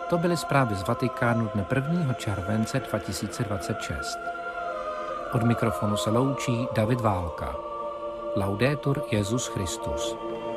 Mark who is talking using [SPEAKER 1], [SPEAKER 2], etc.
[SPEAKER 1] To byly zprávy z Vatikánu dne 1. července 2026. Od mikrofonu se loučí David Válka. Laudetur Jesus Christus.